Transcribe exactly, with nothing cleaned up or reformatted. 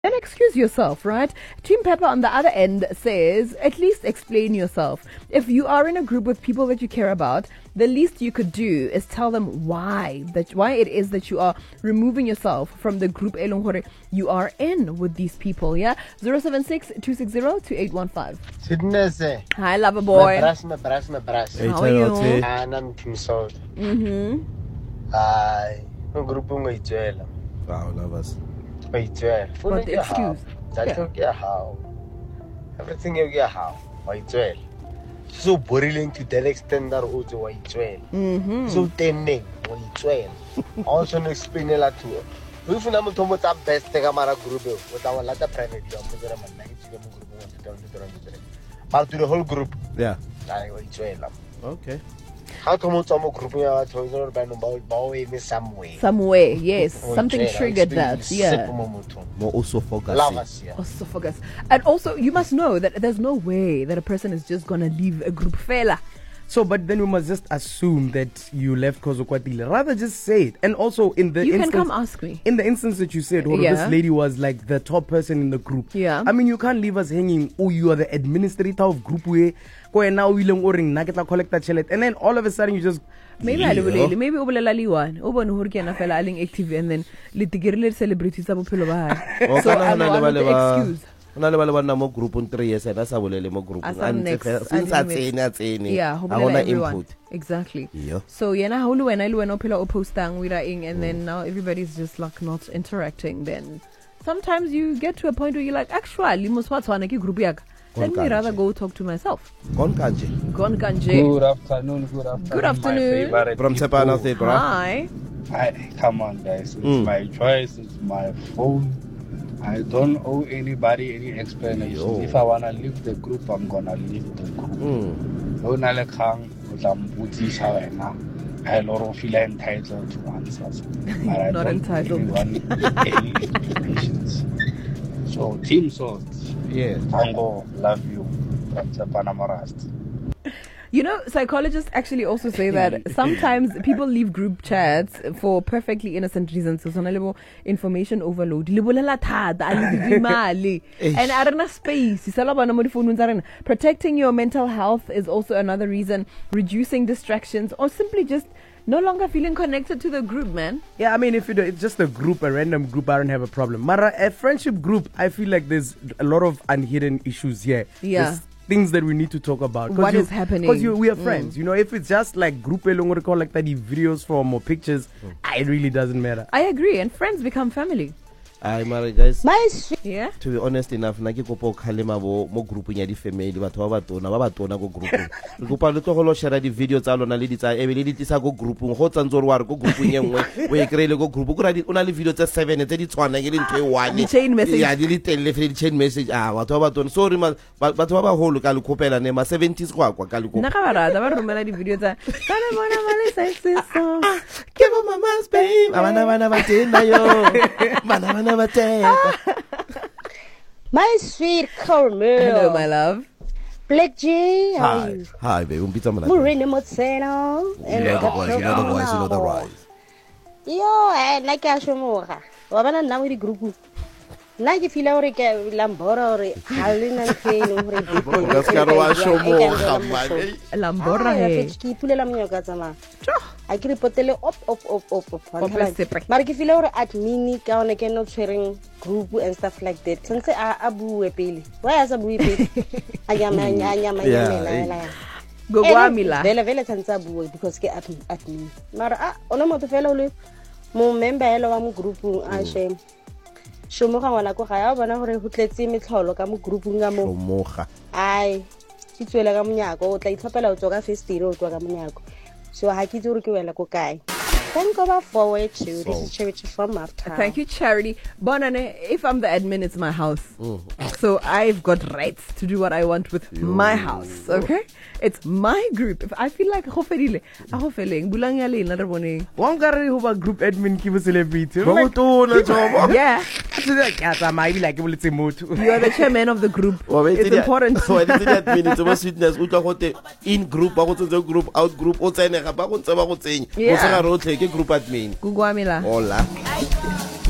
Then excuse yourself, right? Team Pepper on the other end says, at least explain yourself. If you are in a group with people that you care about, the least you could do is tell them why, that why it is that you are removing yourself from the group you are in with these people, yeah? zero seven six, two six zero, two eight one five. Hi, lover boy. Brush, my brush, my brush. How are you? And I'm Team Salt. Mm-hmm. Ay, ang grupo ng Ituela. Wow, love us. Ituela. What the excuse? That's okay, how? Everything you get how? Ituela. So boring to the extent that also Ituela. Mm-hmm. So tending, Ituela. Also, no explain a lot to it. If you want to put up best, take a mara group with our latter private job, but to the whole group. Yeah. Okay. How come it's almost grouping out to some way? Some way, yes. Something triggered that. Yeah. More esophagus. Esophagus. And also, you must know that there's no way that a person is just going to leave a group fella. So, but then we must just assume that you left because of Kwatile. Rather just say it. And also in the You instance, can come ask me. In the instance that you said, Horo, Yeah. this lady was like the top person in the group. Yeah. I mean, you can't leave us hanging, oh, you are the administrator of group way. Go and now we learn oring, naketa collect that chelet. And then all of a sudden you just Maybe I will maybe ubulela liwan. Ubo no hurki na fela aling active and then litigirle celebrities sa bopelo ba. So I know I'm the excuse. Una le bale bana mo group on three years na sa bolele mo group since a tsene a tsene yeah a hona input exactly yeah. So yena ha lu wena lu wena phela o postang we ing and then now everybody's just like not interacting. Then sometimes you get to a point where you're like actually muswatswana ke group yaka. Let me rather go talk to myself. Gon kanje. Gon kanje. Good afternoon, good afternoon. Good afternoon. From Sepana State, bro. Hi. Hi, come on, guys. It's Mm. my choice. It's my phone. I don't owe anybody any explanation. Yo. If I wanna leave the group, I'm gonna leave the group. Mm. No nale kang utambutisha wena. I don't feel entitled to answers. But I Not don't entitled. really want any explanations. So, Team Salt. Yeah. Tango, love you. From Sepana Marast. You know, psychologists actually also say that sometimes people leave group chats for perfectly innocent reasons. So, sonalebo information overload. Libolela thata, alibidi mali. And arena space. Isalaba mo di phone ntsarena. Protecting your mental health is also another reason. Reducing distractions or simply just no longer feeling connected to the group, man. Yeah, I mean, if you do, it's just a group, a random group, I don't have a problem. Mara, a friendship group, I feel like there's a lot of unhidden issues here. Yeah. There's things that we need to talk about. What you, is happening? Because we are Mm. friends. You know, if it's just like group, call like that, videos from or pictures, mm. it really doesn't matter. I agree. And friends become family. Ay mara guys. My yeah. To be honest enough, na ke kopo khalema bo mo group nya di family batho ba batona ba batona go group. Re kopa le tlo go share di video tsa lona le di tsa e be le di tisa go group go tsantsoro wa re go group nya nngwe o e kreile go group go ra di ona le video tsa seven tse di tshwana ke le ntwe one. Chain message. Ya di le telle fe di chain message ah batho ba batona sorry ma batho ba ba holo ka le khopela ne ma seventies kwa kwa ka le Nna ka ba rata ba romela di video tsa kana bona male sexy song. Give my mama's babe. Abana bana ba tena yo. Bana bana ba tena. My sweet Carmel. Hello, my love. Black J. How are Hi, you? hi, babe. Umpita mana. Morena Motseno. You know the voice, you know the voice, you know the rise. Yo, I like Ashomora. Wabana now with the group. Like if you like Lambora or Halina Kane. That's kind of what Ashomora, man. Lambora Hey. he. Keep pulling on your gazama. I can put the up, up, up, up, up. Up, But if you look at mini, count again, not sharing group and stuff like that. Since I abu epili. Why is abu epili? I am a yama yama. Go Guamila. Vela vela tanza abu because get at at me. Mara ah, ono mo to fellow live. Mo member hello am group a shame. Shomoga ngwana go ga ya bona gore go tletse metlholo ka mo group nga mo. Shomoga. Ai. Ke tswela ka monyako o tla itlhopela o tsoga festire o tswa ka monyako. So ha ke tsore ke wela ko kae. Thank you forward to this is Charity from Martha. Thank you, Charity. Bonane, if I'm the admin, it's my house. Mm. So I've got rights to do what I want with Yo. my house, okay? It's my group. If I feel like hoferile, I hofeleng bulanga le another one. One guy who was group admin keep a celebrity. Yeah. You are the chairman of the group. It's important. So I did that minute to sweetness in group, group, out group, yeah. Group admin. Hola.